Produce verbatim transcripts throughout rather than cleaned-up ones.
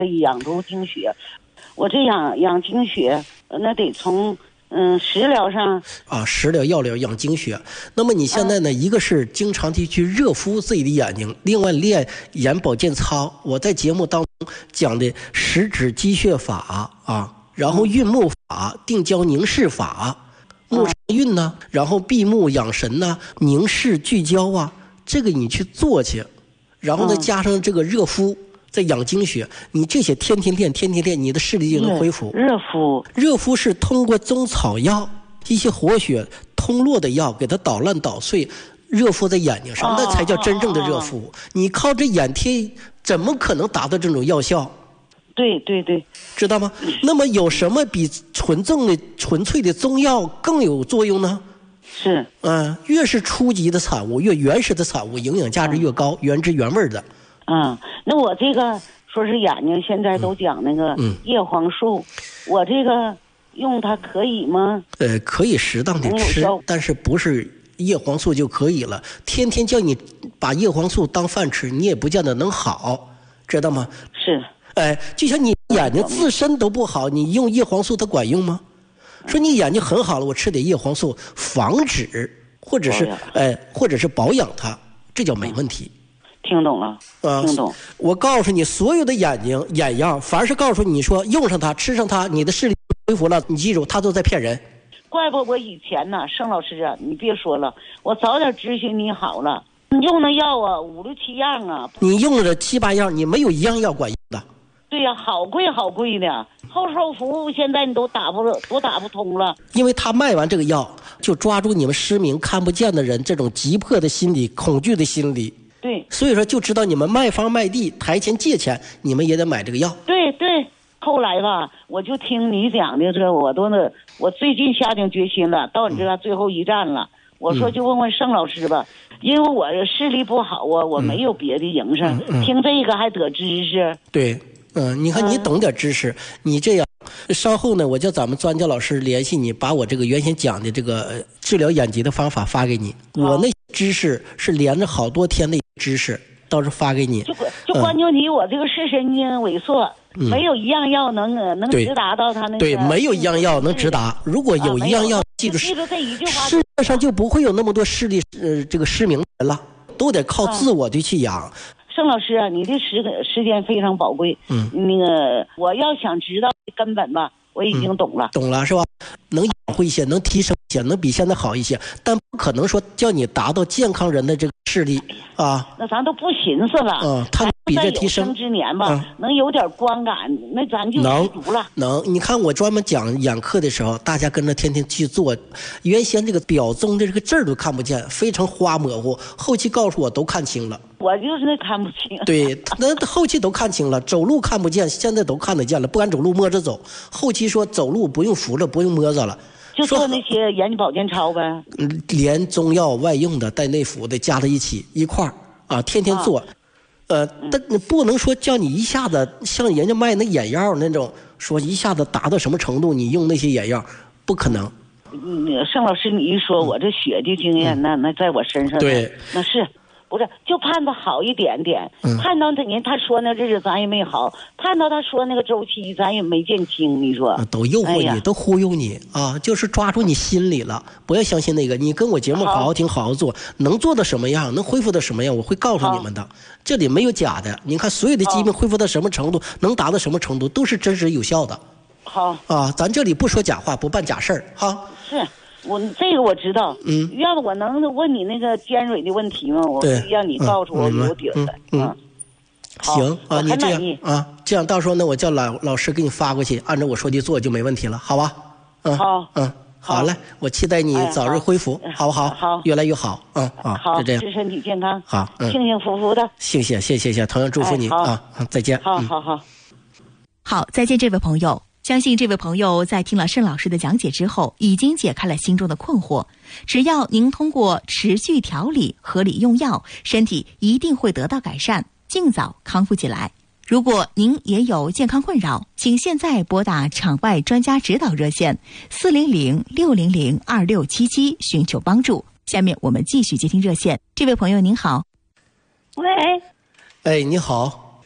养出经血。我这养养经血，那得从嗯食疗上啊，食疗药疗养经血。那么你现在呢，啊、一个是经常地去热敷自己的眼睛，另外练眼保健操。我在节目当中讲的食指积血法啊，然后运目法、定焦凝视法。目上运呢，然后闭目养神呢，凝视聚焦啊，这个你去做去，然后再加上这个热敷，再养经血，你这些天天练，天天练，你的视力就能恢复。 热敷， 热敷是通过中草药一些活血通络的药，给它捣烂捣碎，热敷在眼睛上，那才叫真正的热敷。你靠这眼贴，怎么可能达到这种药效？ 对对对， 知道吗？那么有什么比纯正的纯粹的中药更有作用呢？ 是， 嗯，越是初级的产物，越原始的产物，营养价值越高，嗯、原汁原味的。 嗯，那我这个说是眼睛现在都讲那个叶黄素，嗯、我这个用它可以吗？ 呃，可以适当的吃，但是不是叶黄素就可以了？天天叫你把叶黄素当饭吃，你也不见得能好，知道吗？ 是。 哎，就像你眼睛自身都不好，你用叶黄素它管用吗？说你眼睛很好了，我吃点叶黄素防止，或者是哎，或者是保养它，这叫没问题。 听懂了， 啊， 听懂。 我告诉你，所有的眼睛眼药，凡是告诉你说用上它、吃上它，你的视力恢复了，你记住，他都在骗人。 怪不我以前呢，盛老师啊，你别说了，我早点咨询你好了。你用那药啊，五六七样啊， 你用了七八样，你没有一样药管用的。 对呀、啊，好贵好贵的，后售服务现在你都打不都打不通了。 因为他卖完这个药，就抓住你们失明看不见的人这种急迫的心理、恐惧的心理。 对， 所以说就知道你们卖方卖地台前借钱，你们也得买这个药。 对对，后来吧，我就听你讲的这，我都那，我最近下定决心了，到你这最后一站了。嗯、我说就问问盛老师吧，嗯、因为我视力不好啊，我没有别的营生，嗯嗯、听这个还得知识。 对。嗯，你看你懂点知识，嗯、你这样，稍后呢，我叫咱们专家老师联系你，把我这个原先讲的这个治疗眼疾的方法发给你。我那知识是连着好多天的知识，到时候发给你。 就就关键你我这个视神经萎缩，嗯、没有一样药能能直达到他那个。 对，没有一样药能直达。如果有一样药，啊、记住记住这一句话， 世界上就不会有那么多视力呃这个失明人了，都得靠自我的去养。啊盛老师啊，你的时时间非常宝贵。嗯，那个我要想知道根本吧，我已经懂了， 嗯、懂了是吧？能养活一些，能提升一些，能比现在好一些，但不可能说叫你达到健康人的这个视力啊。 那咱都不寻思了。 嗯，他比这提升。 有生之年吧，嗯、能有点观感，那咱就知足了。 能，你看我专门讲眼科的时候，大家跟着天天去做，原先这个表中的这个字儿都看不见，非常花模糊，后期告诉我都看清了。 我就是那看不清。 对，那后期都看清了，走路看不见，现在都看得见了，不敢走路摸着走。后期说走路不用扶着，不用摸着了， 就做那些眼保健操呗。 嗯，连中药外用的带内服的加在一起一块儿啊，天天做。啊、呃，但你不能说叫你一下子像人家卖那眼药那种，说一下子达到什么程度，你用那些眼药不可能。 嗯，盛老师，你一说我这血的经验，嗯、那那在我身上， 对， 那是。不是，就盼他好一点点。嗯、盼到他人他说那日子咱也没好，盼到他说那个周期咱也没见清。你说、 啊、都诱惑你，哎、都忽悠你啊！就是抓住你心里了，不要相信那个。你跟我节目好好听，好好做，能做到什么样，能恢复到什么样，我会告诉你们的。这里没有假的。你看所有的疾病恢复到什么程度，能达到什么程度，都是真实有效的。 好啊，咱这里不说假话，不办假事儿哈。 是。我这个我知道，嗯，要不我能问你那个尖锐的问题吗？我让你告诉我有底儿的，嗯，嗯行啊，你这样啊，这样到时候呢，我叫老老师给你发过去，按照我说的做就没问题了，好吧？嗯， 好， 嗯，好嘞，我期待你早日恢复，好不好？ 好， 越来越好，嗯啊， 好， 就这样， 祝身体健康， 好， 幸幸福福的， 谢谢谢谢谢谢，同样祝福你啊，再见， 好好好， 好，再见，这位朋友。相信这位朋友在听了盛老师的讲解之后，已经解开了心中的困惑。只要您通过持续调理、合理用药，身体一定会得到改善，尽早康复起来。如果您也有健康困扰，请现在拨打场外专家指导热线四零零六零零二六七七寻求帮助。下面我们继续接听热线。这位朋友您好。 喂。 哎，你好。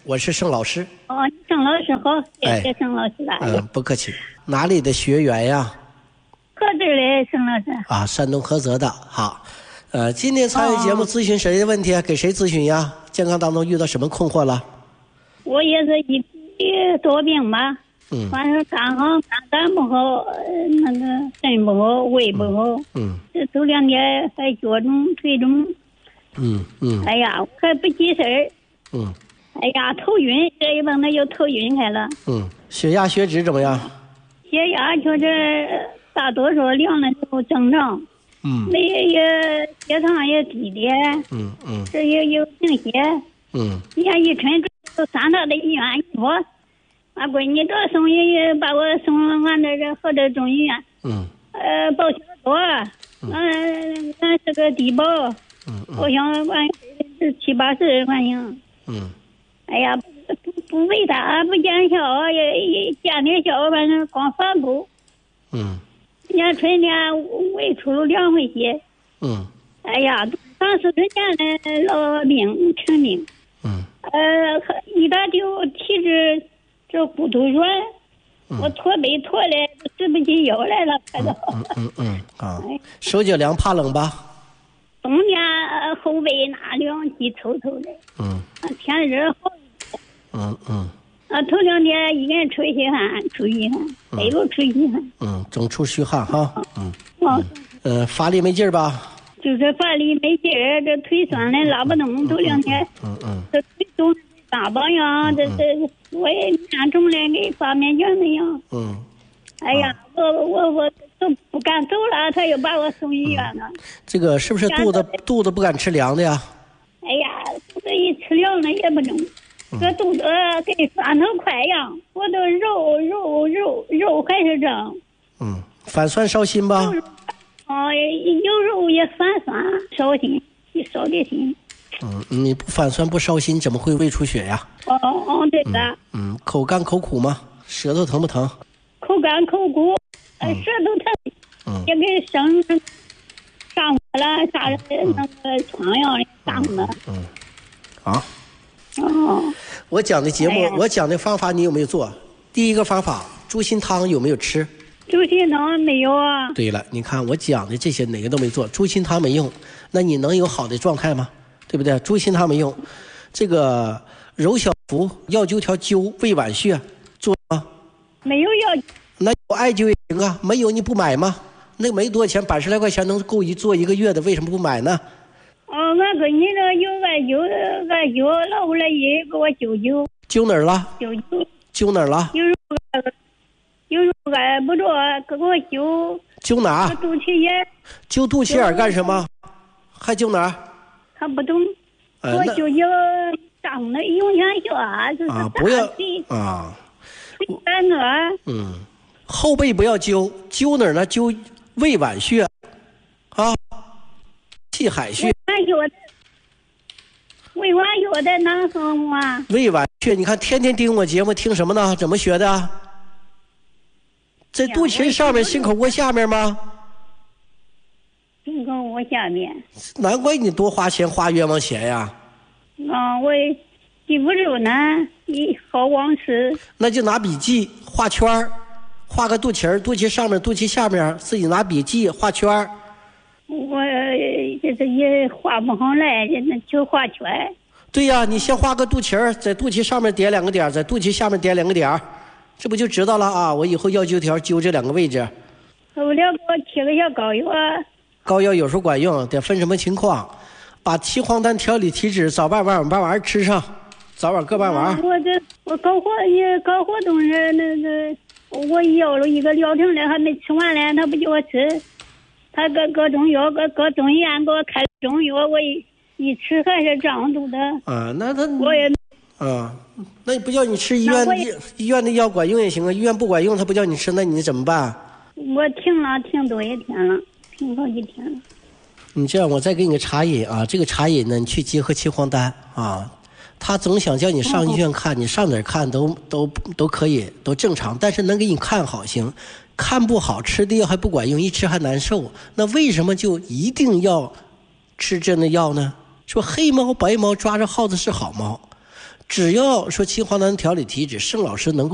我是盛老师。 哦，盛老师好，谢谢盛老师了。 嗯、呃，不客气。哪里的学员呀？ 菏泽的盛老师。 啊，山东菏泽的。好，呃，今天参与节目咨询谁的问题？哦、给谁咨询呀？健康当中遇到什么困惑了？ 我也是一一多病吧。 嗯。 反正肝好，肝胆不好，那个肾不好，胃不好。 嗯。 这头两天还脚肿、腿肿。 嗯嗯。 哎呀，还不记事儿。 嗯。 哎呀，头晕，这一蹦那就头晕开了。 嗯。血压、血脂怎么样？ 血压就是大多数量了就正常。 嗯。 那也血糖也低的。 嗯嗯。 这也有贫血。 嗯。 你看一春就上他的医院一说，俺闺女这送也把我送俺这个菏泽中医院。 嗯。 呃，报销多。嗯。俺是个低保。 嗯嗯。 报销完是七八十反正。 嗯。 哎呀，不不不喂他，不见效，也也见点效，反正光反复。 嗯。 人家春天喂出了两回血。 嗯。 哎呀，上四十年的老病成病。 嗯。 呃，一打就体质这骨头软， 嗯、 我驼背驼的直不起腰来了，快都。 嗯嗯嗯啊，手脚凉，怕冷吧？ 冬天后背那凉气抽抽的。 嗯。 天热好。 嗯嗯。 啊，头两天一个人出虚汗，出虚汗，背部出虚汗。 嗯，总出虚汗哈。嗯。 哦。 嗯，呃，发力没劲儿吧？ 就是发力没劲儿，这腿酸的拉不动，头两天。 嗯嗯。 这腿肿大榜样，这这我也严重的给发面浆那样。 嗯。 哎呀，我我我都不敢走了，他又把我送医院了。 这个是不是肚子肚子不敢吃凉的呀？ 哎呀，肚子一吃凉了也不中，这肚子跟酸头块一样，我都肉肉肉肉还是正。 嗯，反酸烧心吧？ 哦，有肉也反酸烧心，烧的心。 嗯，你不反酸不烧心，怎么会胃出血呀？ 哦哦，对的。 嗯，嗯口干口苦吗？舌头疼不疼？ 口干口苦，呃，舌头疼， 嗯， 也给生上火了，啥那个疮疡的上了。 嗯，啊。 哦。 我讲的节目， 哎、 我讲的方法你有没有做？第一个方法，猪心汤有没有吃？ 猪心汤没有啊。 对了，你看我讲的这些哪个都没做，猪心汤没用，那你能有好的状态吗？对不对？猪心汤没用，这个揉小腹、药灸条灸胃脘穴做吗？ 没有药。 那有艾灸也行啊，没有你不买吗？那没多少钱，百十来块钱能够一做一个月的，为什么不买呢？ 哦，俺闺女这有艾灸，艾灸老回来也给我灸灸。 灸哪儿了？ 灸灸。 灸哪儿了？ 有时候有时候挨不着，给我灸。 灸哪儿？ 肚脐眼。 灸肚脐眼干什么？还灸哪儿？ 他不懂。我灸灸上的涌泉穴啊，就是啊，不要啊。 三个。 嗯，后背不要灸，灸哪儿呢？灸胃脘穴啊，气海穴。 胃脘穴在哪方啊？ 胃脘穴，你看天天听我节目，听什么呢？怎么学的？在肚脐上面，心口窝下面吗？ 心口窝下面。 难怪你多花钱，花冤枉钱呀！ 啊，我记不住呢，一好忘事。 那就拿笔记画圈儿，画个肚脐儿，肚脐上面、肚脐下面，自己拿笔记画圈儿。 我这这也画不上来，那就画圈。 对呀、啊，你先画个肚脐儿，在肚脐上面点两个点，在肚脐下面点两个点，这不就知道了啊？我以后药灸条灸这两个位置。 我了给我贴个小膏药。 膏药有时候管用，得分什么情况。把七黄丹调理体质，早半碗晚半碗吃上，早晚各半碗。 啊、我这我搞活也搞活动是那个，我要了一个疗程的，还没吃完呢，他不叫我吃。他各各种药，各各中医院给我开中药，我一一吃还是胀肚子。 啊，那他我也啊，那你不叫你吃医院医院的药管用也行啊，医院不管用他不叫你吃，那你怎么办？ 我停了，停多少天了，停好几天了。 你这样，我再给你个茶饮啊，这个茶饮呢，你去结合七黄丹啊。他总想叫你上医院看，哦、你上哪儿看都都都可以，都正常，但是能给你看好行。看不好，吃的药还不管用，一吃还难受。那为什么就一定要吃这样的药呢？说黑猫白猫抓着耗子是好猫， 只要说秦皇岛调理体质，盛老师能够